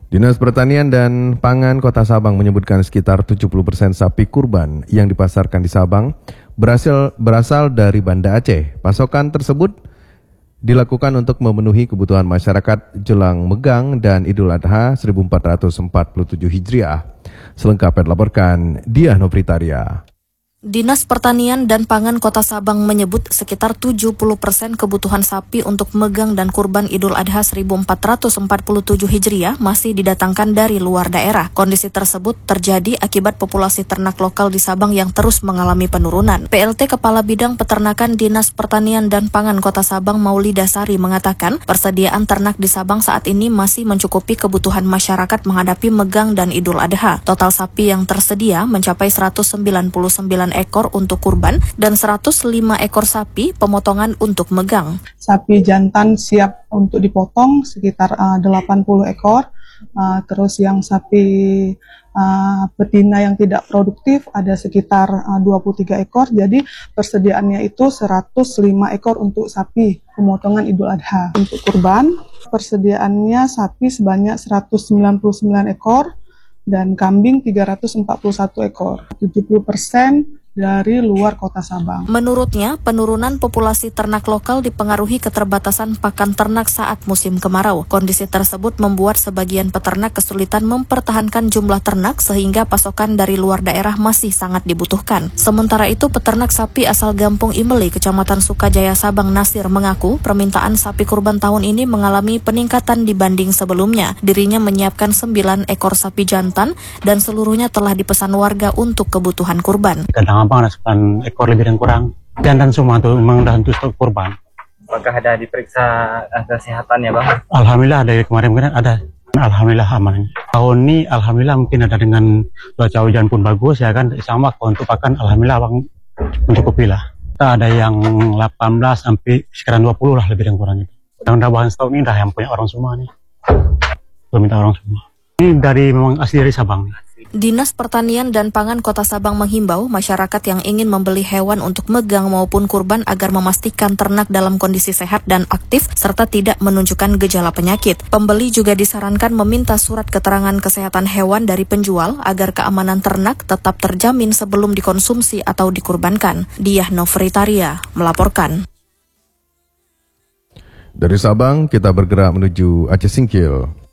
Dinas Pertanian dan Pangan Kota Sabang menyebutkan sekitar 70% sapi kurban yang dipasarkan di Sabang berasal dari Banda Aceh. Pasokan tersebut dilakukan untuk memenuhi kebutuhan masyarakat jelang Megang dan Idul Adha 1447 Hijriah. Selengkapnya dilaporkan Diah Novritaria. Dinas Pertanian dan Pangan Kota Sabang menyebut sekitar 70% kebutuhan sapi untuk Megang dan Kurban Idul Adha 1447 Hijriah masih didatangkan dari luar daerah. Kondisi tersebut terjadi akibat populasi ternak lokal di Sabang yang terus mengalami penurunan. PLT Kepala Bidang Peternakan Dinas Pertanian dan Pangan Kota Sabang Maulida Sari mengatakan persediaan ternak di Sabang saat ini masih mencukupi kebutuhan masyarakat menghadapi Megang dan Idul Adha. Total sapi yang tersedia mencapai 199 ekor untuk kurban dan 105 ekor sapi pemotongan untuk Megang. Sapi jantan siap untuk dipotong sekitar 80 ekor. Terus yang sapi betina yang tidak produktif ada sekitar 23 ekor. Jadi persediaannya itu 105 ekor untuk sapi pemotongan Idul Adha. Untuk kurban persediaannya sapi sebanyak 199 ekor dan kambing 341 ekor. 70% dari luar kota Sabang. Menurutnya, penurunan populasi ternak lokal dipengaruhi keterbatasan pakan ternak saat musim kemarau. Kondisi tersebut membuat sebagian peternak kesulitan mempertahankan jumlah ternak sehingga pasokan dari luar daerah masih sangat dibutuhkan. Sementara itu, peternak sapi asal Gampung Imeli, Kecamatan Sukajaya, Sabang, Nasir mengaku permintaan sapi kurban tahun ini mengalami peningkatan dibanding sebelumnya. Dirinya menyiapkan 9 ekor sapi jantan dan seluruhnya telah dipesan warga untuk kebutuhan kurban. Abang ada 9 ekor lebih dan kurang. Jantan semua tuh memang udah untuk stok kurban. Apakah ada diperiksa kesehatan ya Bang? Alhamdulillah dari kemarin ada. Alhamdulillah aman. Tahun ini alhamdulillah mungkin ada dengan cuaca hujan pun bagus ya kan. Sama untuk pakan alhamdulillah Bang mencukupi lah. Kita ada yang 18 sampai sekarang 20 lah lebih dan kurang itu. Yang udah bahan stok ini udah yang punya orang semua nih. Minta orang semua. Ini memang asli dari Sabang. Dinas Pertanian dan Pangan Kota Sabang menghimbau masyarakat yang ingin membeli hewan untuk Megang maupun kurban agar memastikan ternak dalam kondisi sehat dan aktif serta tidak menunjukkan gejala penyakit. Pembeli juga disarankan meminta surat keterangan kesehatan hewan dari penjual agar keamanan ternak tetap terjamin sebelum dikonsumsi atau dikurbankan. Diah Novritaria melaporkan. Dari Sabang kita bergerak menuju Aceh Singkil.